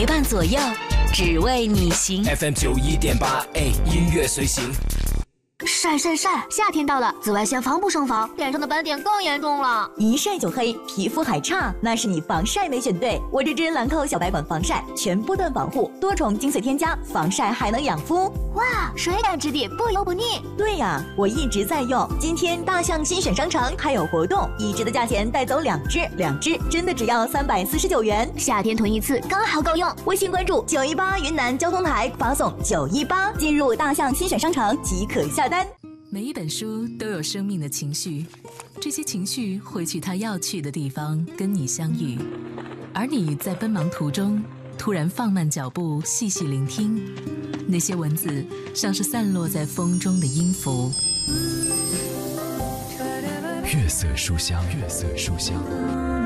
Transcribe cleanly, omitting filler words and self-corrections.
陪伴左右，只为你行。 FM 91.8，音乐随行。 晒晒晒！夏天到了，紫外线防不胜防，脸上的斑点更严重了。 一晒就黑，皮肤还差，那是你防晒没选对。我这支兰蔻小白管防晒，全波段保护，多重精粹添加，防晒还能养肤。 哇，水感质地，不油不腻。 对呀，我一直在用。今天大象新选商城还有活动，一支的价钱带走2支真的只要349元。 夏天囤一次刚好够用。 微信关注918云南交通台，发送918进入大象新选商城即可下单。 每一本书都有生命的情绪，这些情绪会去它要去的地方跟你相遇，而你在奔忙途中突然放慢脚步，细细聆听，那些文字像是散落在风中的音符。 月色书香，月色书香。